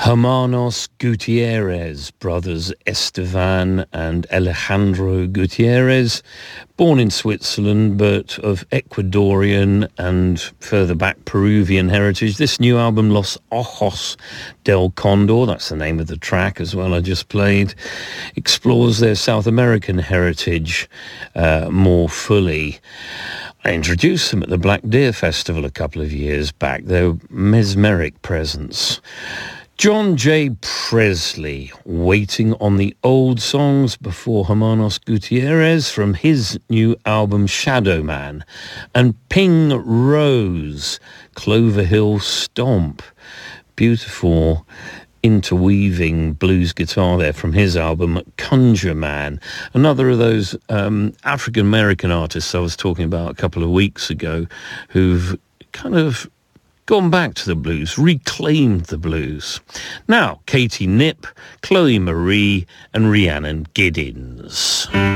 Hermanos Gutierrez, brothers Estevan and Alejandro Gutierrez, born in Switzerland but of Ecuadorian and further back Peruvian heritage. This new album, Los Ojos del Condor, that's the name of the track as well I just played, explores their South American heritage more fully. I introduced them at the Black Deer Festival a couple of years back. Their mesmeric presence. John J. Presley, waiting on the old songs before Hermanos Gutierrez from his new album Shadow Man, and Ping Rose, Clover Hill Stomp. Beautiful interweaving blues guitar there from his album Conjure Man, another of those African-American artists I was talking about a couple of weeks ago who've kind of gone back to the blues, reclaimed the blues. Now, Katie Knipp, Chloe Marie and Rhiannon Giddens.